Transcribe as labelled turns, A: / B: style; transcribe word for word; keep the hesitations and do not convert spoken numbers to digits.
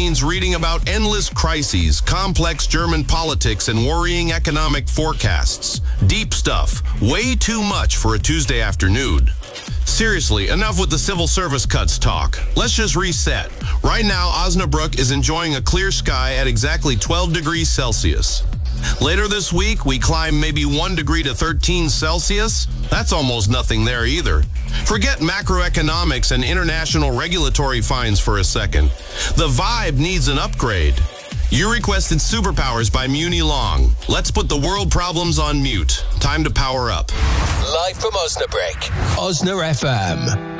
A: means reading about endless crises, complex German politics, and worrying economic forecasts. Deep stuff. Way too much for a Tuesday afternoon. Seriously, enough with the civil service cuts talk. Let's just reset. Right now, Osnabrück is enjoying a clear sky at exactly twelve degrees Celsius. Later this week, we climb maybe one degree to thirteen Celsius. That's almost nothing there either. Forget macroeconomics and international regulatory fines for a second. The vibe needs an upgrade. You requested Superpowers by Muni Long. Let's put the world problems on mute. Time to power up.
B: Live from Osnabrück. Osna F M.